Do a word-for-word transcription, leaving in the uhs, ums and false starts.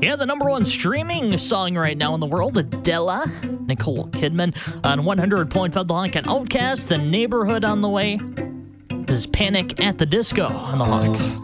Yeah, the number one streaming song right now in the world, Adele, Nicole Kidman on one hundred point five The Honk, and Outkast, The Neighborhood on the way. This is Panic at the Disco on The Honk.